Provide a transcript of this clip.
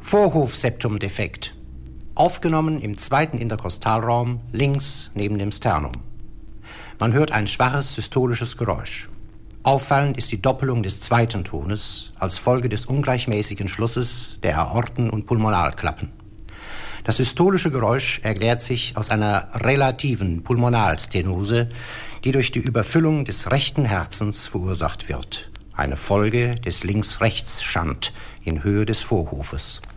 Vorhof-Septumdefekt. Aufgenommen im zweiten Interkostalraum, links neben dem Sternum. Man hört ein schwaches systolisches Geräusch. Auffallend ist die Doppelung des zweiten Tones als Folge des ungleichmäßigen Schlusses der Aorten- und Pulmonalklappen. Das systolische Geräusch erklärt sich aus einer relativen Pulmonalstenose, die durch die Überfüllung des rechten Herzens verursacht wird. Eine Folge des Links-Rechts-Shunt in Höhe des Vorhofes.